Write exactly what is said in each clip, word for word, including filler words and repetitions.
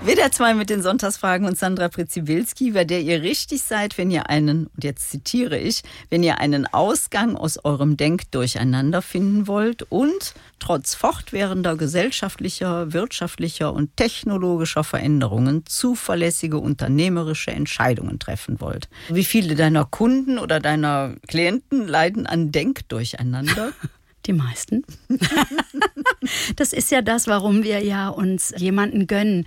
W D R zwei mit den Sonntagsfragen und Sandra Präzibilski, bei der ihr richtig seid, wenn ihr einen, und jetzt zitiere ich, wenn ihr einen Ausgang aus eurem Denkdurcheinander finden wollt und trotz fortwährender gesellschaftlicher, wirtschaftlicher und technologischer Veränderungen zuverlässige unternehmerische Entscheidungen treffen wollt. Wie viele deiner Kunden oder deiner Klienten leiden an Denkdurcheinander? Die meisten. Das ist ja das, warum wir ja uns jemanden gönnen,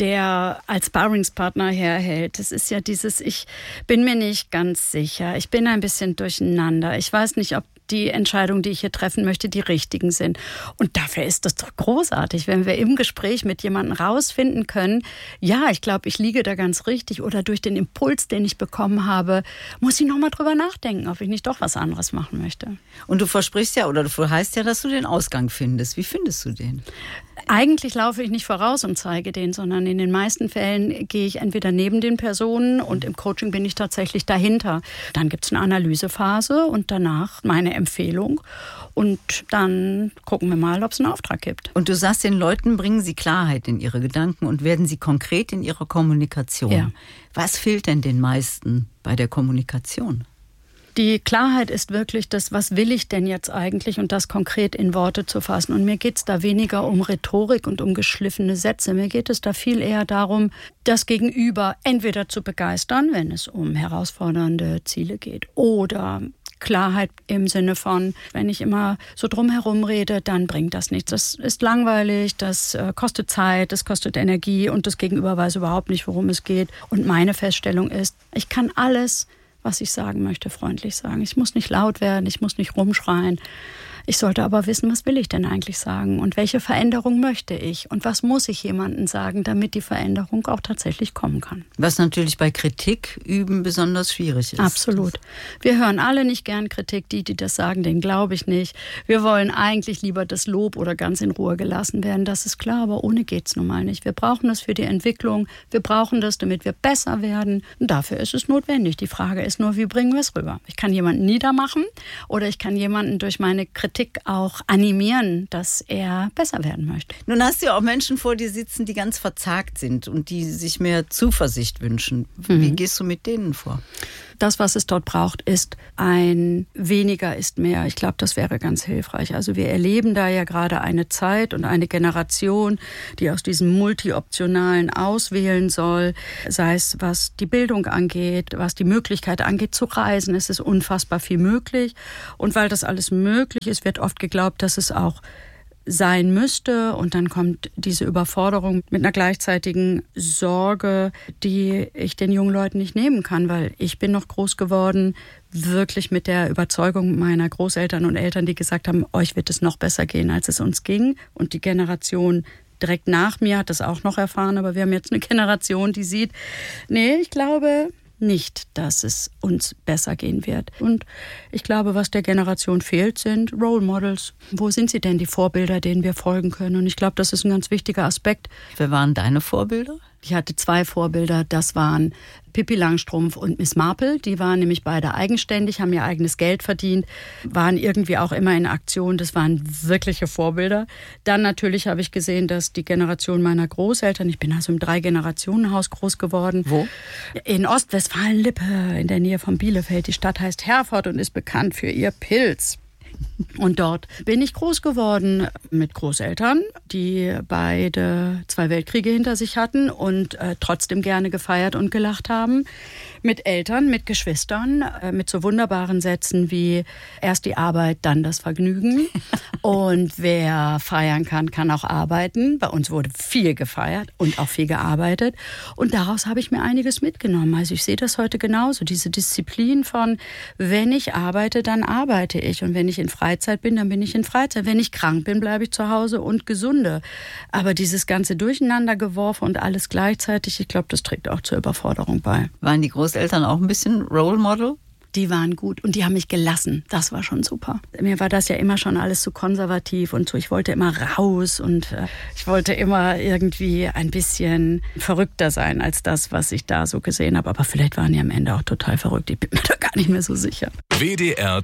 der als Sparringspartner herhält. Das ist ja dieses, ich bin mir nicht ganz sicher, ich bin ein bisschen durcheinander, ich weiß nicht, ob die Entscheidungen, die ich hier treffen möchte, die richtigen sind. Und dafür ist das doch großartig, wenn wir im Gespräch mit jemandem rausfinden können, ja, ich glaube, ich liege da ganz richtig oder durch den Impuls, den ich bekommen habe, muss ich nochmal drüber nachdenken, ob ich nicht doch was anderes machen möchte. Und du versprichst ja, oder du heißt ja, dass du den Ausgang findest. Wie findest du den? Eigentlich laufe ich nicht voraus und zeige den, sondern in den meisten Fällen gehe ich entweder neben den Personen und im Coaching bin ich tatsächlich dahinter. Dann gibt es eine Analysephase und danach meine Empfehlung und dann gucken wir mal, ob es einen Auftrag gibt. Und du sagst, den Leuten bringen sie Klarheit in ihre Gedanken und werden sie konkret in ihrer Kommunikation. Ja. Was fehlt denn den meisten bei der Kommunikation? Die Klarheit ist wirklich das, was will ich denn jetzt eigentlich und das konkret in Worte zu fassen. Und mir geht es da weniger um Rhetorik und um geschliffene Sätze. Mir geht es da viel eher darum, das Gegenüber entweder zu begeistern, wenn es um herausfordernde Ziele geht, oder Klarheit im Sinne von, wenn ich immer so drumherum rede, dann bringt das nichts. Das ist langweilig, das kostet Zeit, das kostet Energie und das Gegenüber weiß überhaupt nicht, worum es geht. Und meine Feststellung ist, ich kann alles, was ich sagen möchte, freundlich sagen. Ich muss nicht laut werden, ich muss nicht rumschreien. Ich sollte aber wissen, was will ich denn eigentlich sagen und welche Veränderung möchte ich und was muss ich jemandem sagen, damit die Veränderung auch tatsächlich kommen kann. Was natürlich bei Kritik üben besonders schwierig ist. Absolut. Wir hören alle nicht gern Kritik. Die, die das sagen, denen glaube ich nicht. Wir wollen eigentlich lieber das Lob oder ganz in Ruhe gelassen werden. Das ist klar, aber ohne geht's nun mal nicht. Wir brauchen das für die Entwicklung. Wir brauchen das, damit wir besser werden. Und dafür ist es notwendig. Die Frage ist nur, wie bringen wir es rüber? Ich kann jemanden niedermachen oder ich kann jemanden durch meine Kritik auch animieren, dass er besser werden möchte. Nun hast du ja auch Menschen vor dir sitzen, die ganz verzagt sind und die sich mehr Zuversicht wünschen. Wie mhm. gehst du mit denen vor? Das, was es dort braucht, ist ein weniger ist mehr. Ich glaube, das wäre ganz hilfreich. Also wir erleben da ja gerade eine Zeit und eine Generation, die aus diesem Multi-Optionalen auswählen soll, sei es was die Bildung angeht, was die Möglichkeit angeht zu reisen. Es ist unfassbar viel möglich. Und weil das alles möglich ist, wird oft geglaubt, dass es auch sein müsste und dann kommt diese Überforderung mit einer gleichzeitigen Sorge, die ich den jungen Leuten nicht nehmen kann, weil ich bin noch groß geworden, wirklich mit der Überzeugung meiner Großeltern und Eltern, die gesagt haben, euch wird es noch besser gehen, als es uns ging, und die Generation direkt nach mir hat das auch noch erfahren, aber wir haben jetzt eine Generation, die sieht, nee, ich glaube nicht, dass es uns besser gehen wird. Und ich glaube, was der Generation fehlt, sind Role Models. Wo sind sie denn, die Vorbilder, denen wir folgen können? Und ich glaube, das ist ein ganz wichtiger Aspekt. Wer waren deine Vorbilder? Ich hatte zwei Vorbilder, das waren Pippi Langstrumpf und Miss Marple. Die waren nämlich beide eigenständig, haben ihr eigenes Geld verdient, waren irgendwie auch immer in Aktion. Das waren wirkliche Vorbilder. Dann natürlich habe ich gesehen, dass die Generation meiner Großeltern, ich bin also im Drei-Generationen-Haus groß geworden. Wo? In Ostwestfalen-Lippe, in der Nähe von Bielefeld. Die Stadt heißt Herford und ist bekannt für ihr Pilz. Und dort bin ich groß geworden mit Großeltern, die beide zwei Weltkriege hinter sich hatten und äh, trotzdem gerne gefeiert und gelacht haben. Mit Eltern, mit Geschwistern, äh, mit so wunderbaren Sätzen wie erst die Arbeit, dann das Vergnügen. Und wer feiern kann, kann auch arbeiten. Bei uns wurde viel gefeiert und auch viel gearbeitet. Und daraus habe ich mir einiges mitgenommen. Also ich sehe das heute genauso. Diese Disziplin von, wenn ich arbeite, dann arbeite ich. Und wenn ich in Freizeit bin, dann bin ich in Freizeit. Wenn ich krank bin, bleibe ich zu Hause und gesunde. Aber dieses ganze Durcheinandergeworfen und alles gleichzeitig, ich glaube, das trägt auch zur Überforderung bei. Waren die Großeltern auch ein bisschen Role Model? Die waren gut und die haben mich gelassen. Das war schon super. Mir war das ja immer schon alles zu konservativ und so. Ich wollte immer raus und äh, ich wollte immer irgendwie ein bisschen verrückter sein als das, was ich da so gesehen habe. Aber vielleicht waren die am Ende auch total verrückt. Ich bin mir da gar nicht mehr so sicher. W D R